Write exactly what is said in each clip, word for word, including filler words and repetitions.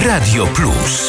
Radio Plus.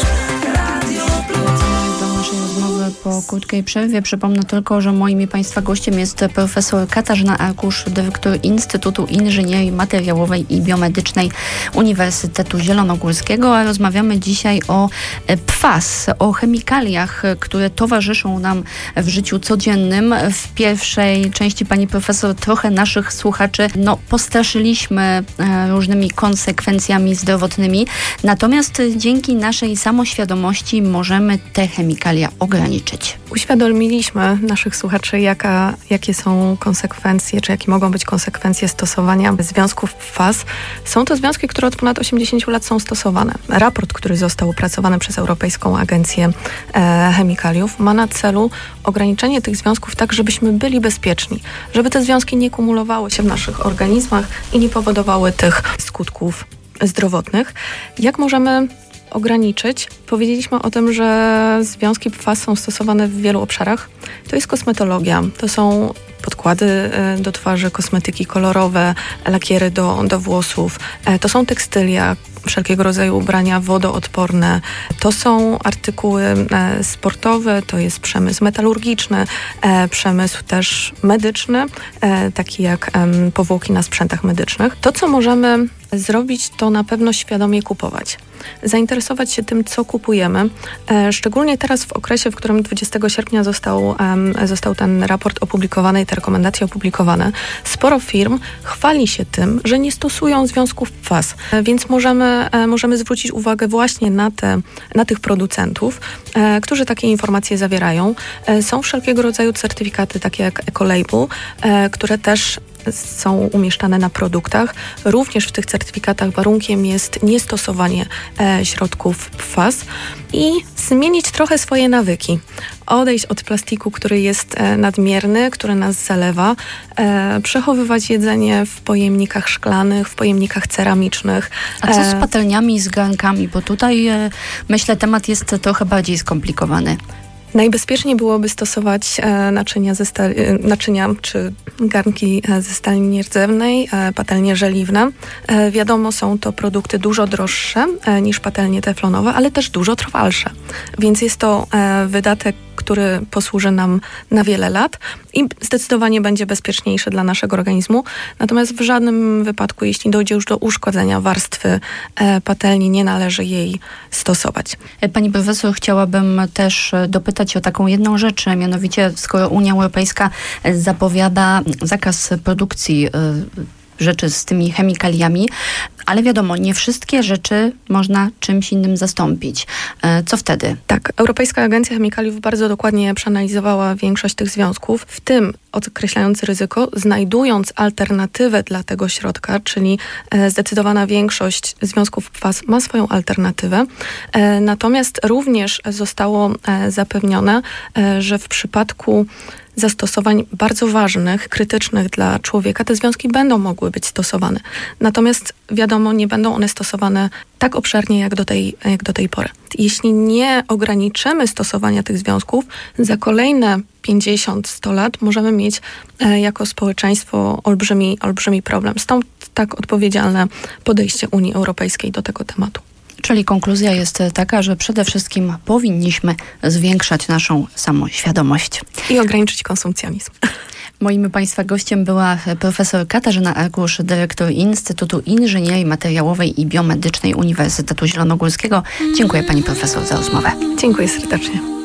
Po krótkiej przerwie przypomnę tylko, że moim i Państwa gościem jest profesor Katarzyna Arkusz, dyrektor Instytutu Inżynierii Materiałowej i Biomedycznej Uniwersytetu Zielonogórskiego, a rozmawiamy dzisiaj o P F A S, o chemikaliach, które towarzyszą nam w życiu codziennym. W pierwszej części, pani profesor, trochę naszych słuchaczy no, postraszyliśmy różnymi konsekwencjami zdrowotnymi, natomiast dzięki naszej samoświadomości możemy te chemikalia ograniczyć. Uświadomiliśmy naszych słuchaczy, jaka, jakie są konsekwencje, czy jakie mogą być konsekwencje stosowania związków P F A S. Są to związki, które od ponad osiemdziesięciu lat są stosowane. Raport, który został opracowany przez Europejską Agencję e, Chemikaliów, ma na celu ograniczenie tych związków tak, żebyśmy byli bezpieczni, żeby te związki nie kumulowały się w naszych organizmach i nie powodowały tych skutków zdrowotnych. Jak możemy ograniczyć? Powiedzieliśmy o tym, że związki P F A S są stosowane w wielu obszarach. To jest kosmetologia, to są podkłady do twarzy, kosmetyki kolorowe, lakiery do, do włosów, to są tekstylia, wszelkiego rodzaju ubrania wodoodporne, to są artykuły sportowe, to jest przemysł metalurgiczny, przemysł też medyczny, taki jak powłoki na sprzętach medycznych. To, co możemy zrobić, to na pewno świadomie kupować. Zainteresować się tym, co kupujemy. Szczególnie teraz w okresie, w którym dwudziestego sierpnia został, został ten raport opublikowany i te rekomendacje opublikowane. Sporo firm chwali się tym, że nie stosują związków P F A S, więc możemy, możemy zwrócić uwagę właśnie na, te, na tych producentów, którzy takie informacje zawierają. Są wszelkiego rodzaju certyfikaty, takie jak Ecolabel, które też są umieszczane na produktach. Również w tych certyfikatach warunkiem jest niestosowanie e, środków P F A S i zmienić trochę swoje nawyki. Odejść od plastiku, który jest e, nadmierny, który nas zalewa, e, przechowywać jedzenie w pojemnikach szklanych, w pojemnikach ceramicznych. A co z patelniami, z garnkami? Bo tutaj e, myślę, temat jest trochę bardziej skomplikowany. Najbezpieczniej byłoby stosować e, naczynia, ze stali, e, naczynia czy garnki e, ze stali nierdzewnej, e, patelnie żeliwne. E, wiadomo, są to produkty dużo droższe e, niż patelnie teflonowe, ale też dużo trwalsze. Więc jest to e, wydatek, który posłuży nam na wiele lat i zdecydowanie będzie bezpieczniejszy dla naszego organizmu. Natomiast w żadnym wypadku, jeśli dojdzie już do uszkodzenia warstwy e, patelni, nie należy jej stosować. Pani profesor, chciałabym też dopytać o taką jedną rzecz, mianowicie skoro Unia Europejska zapowiada zakaz produkcji rzeczy z tymi chemikaliami, ale wiadomo, nie wszystkie rzeczy można czymś innym zastąpić. Co wtedy? Tak, Europejska Agencja Chemikaliów bardzo dokładnie przeanalizowała większość tych związków, w tym określając ryzyko, znajdując alternatywę dla tego środka, czyli zdecydowana większość związków P F A S ma swoją alternatywę. Natomiast również zostało zapewnione, że w przypadku zastosowań bardzo ważnych, krytycznych dla człowieka, te związki będą mogły być stosowane. Natomiast wiadomo, nie będą one stosowane tak obszernie jak do tej, jak do tej pory. Jeśli nie ograniczymy stosowania tych związków, za kolejne pięćdziesiąt do stu lat możemy mieć e, jako społeczeństwo olbrzymi, olbrzymi problem. Stąd tak odpowiedzialne podejście Unii Europejskiej do tego tematu. Czyli konkluzja jest taka, że przede wszystkim powinniśmy zwiększać naszą samoświadomość. I ograniczyć konsumpcjonizm. Moim Państwa gościem była profesor Katarzyna Arkusz, dyrektor Instytutu Inżynierii Materiałowej i Biomedycznej Uniwersytetu Zielonogórskiego. Dziękuję pani profesor za rozmowę. Dziękuję serdecznie.